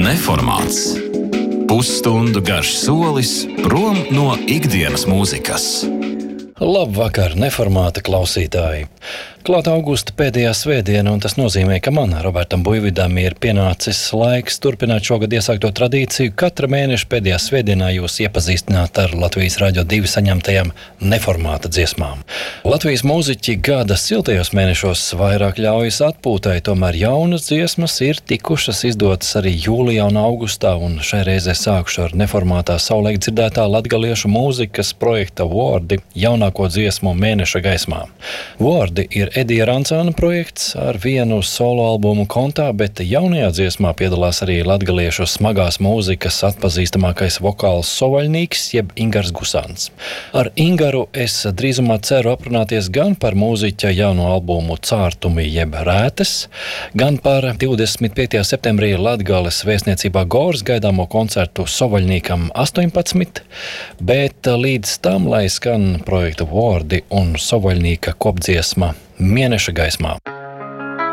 Neformāts. Pusstundu garš solis prom no ikdienas mūzikas. Labvakar, neformāta klausītāji! Klāt augusta pēdējā svētdiena, un tas nozīmē, ka man, Robertam Buividam, ir pienācis laiks turpināt šogad iesākto tradīciju. Katra mēneša pēdējā svētdienā jūs iepazīstināt ar Latvijas Radio 2 saņemtajām neformāta dziesmām. Latvijas mūziķi gada siltajos mēnešos vairāk ļaujas atpūtai, tomēr jaunas dziesmas ir tikušas izdotas arī jūlijā un augustā, un šai reizē sākuši ar neformātā saulēk dzirdētā latgaliešu mūzikas projekta Vordi jaunāko dziesmu Mēneša gaismā. Vordi ir Edija Rancāna projekts ar vienu solo albumu kontā, bet jaunajā dziesmā piedalās arī latgaliešu smagās mūzikas atpazīstamākais vokāls sovaļnīgs, jeb Ingars Gusāns. Ar Ingaru es drīzumā ceru aprunāties gan par mūziķa jauno albumu Cārtumi, jeb Rētes, gan par 25. septembrī Latgales vēstniecībā Gors gaidāmo koncertu sovaļnīkam 18, bet līdz tam, lai skan projekta Vordi un sovaļnīka kopdziesma Mēneša gaismā.